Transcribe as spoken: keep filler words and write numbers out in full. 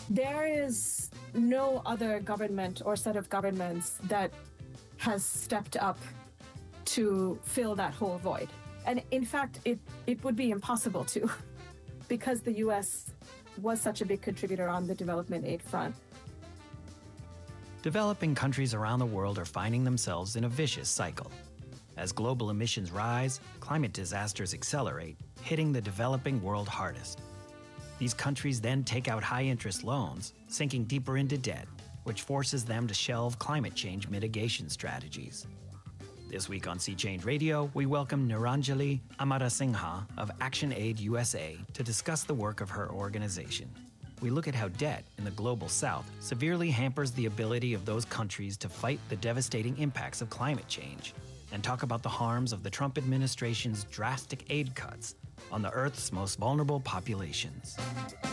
There is no other government or set of governments that has stepped up to fill that whole void. And in fact, it, it would be impossible to, because the U S was such a big contributor on the development aid front. Developing countries around the world are finding themselves in a vicious cycle. As global emissions rise, climate disasters accelerate, hitting the developing world hardest. These countries then take out high-interest loans, sinking deeper into debt, which forces them to shelve climate change mitigation strategies. This week on Sea Change Radio, we welcome Niranjali Amarasinghe of ActionAid U S A to discuss the work of her organization. We look at how debt in the global south severely hampers the ability of those countries to fight the devastating impacts of climate change, and talk about the harms of the Trump administration's drastic aid cuts on the Earth's most vulnerable populations.